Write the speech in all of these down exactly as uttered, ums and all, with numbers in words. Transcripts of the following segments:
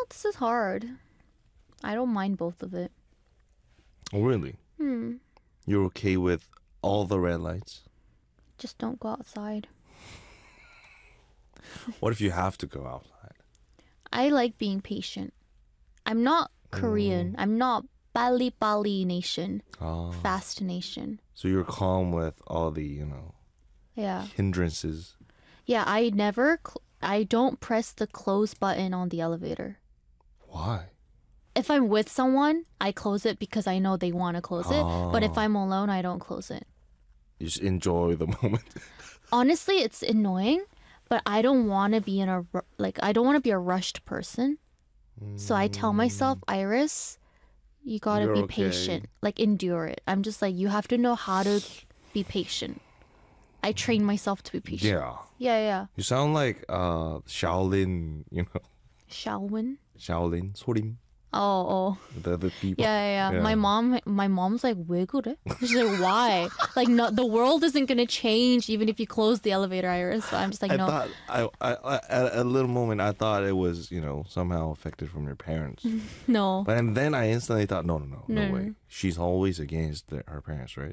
this is hard. I don't mind both of it. Oh, really? Hmm. You're okay with all the red lights? Just don't go outside. What if you have to go outside? I like being patient. I'm not Korean. I'm not Bali Bali nation. Oh. Fast nation. So you're calm with all the, you know, Yeah. hindrances. Yeah, I never, cl- I don't press the close button on the elevator. Why? If I'm with someone, I close it because I know they want to close it. But if I'm alone, I don't close it. You just enjoy the moment. Honestly, it's annoying, but I don't want to be in a, ru- like, I don't want to be a rushed person. So I tell myself, Iris, you gotta You're be okay. patient. Like, endure it. I'm just like, you have to know how to be patient. I train myself to be patient. Yeah. Yeah, yeah. You sound like uh Shaolin, you know, Shaolin? Shaolin, 소림, Oh, oh. the the people. Yeah, yeah, yeah. Yeah. My mom, my mom's like, 왜 그래? She's like, why? Like, no, the world isn't gonna change even if you close the elevator, Iris. So I'm just like, I no. thought I, I, I at a little moment I thought it was, you know, somehow affected from your parents. No. But and then I instantly thought, no, no, no, no, No, way. no. She's always against the, her parents, right?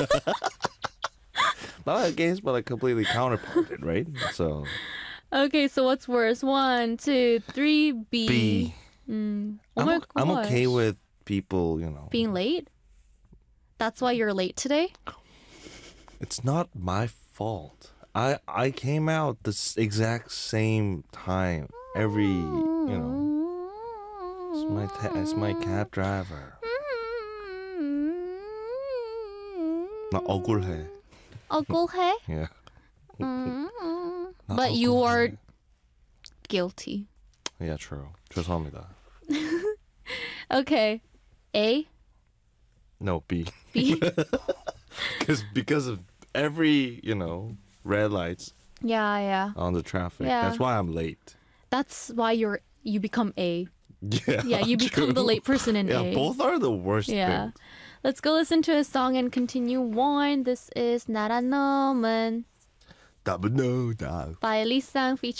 Not against, but like completely counterparted, right? So Okay, so what's worse? One, two, three, B. B. Mm. Oh I'm, my o- I'm okay gosh. with people, you know. Being late? That's why you're late today? It's not my fault. I I came out the s- exact same time every, you know. It's my ta- it's my cab driver. 나 억울해. 억울해? Yeah. Mm. 나 But you are 억울해. guilty. Yeah, true. 죄송합니다. Okay. A? No, B. B? Because because of every, you know, red lights Yeah, yeah. on the traffic. Yeah. That's why I'm late. That's why you're you become A. Yeah. Yeah, you become the true. late person in Yeah, A. both are the worst Yeah. things. Let's go listen to a song and continue on. This is 나란 놈은 Double no, dog. by Lee Sang featuring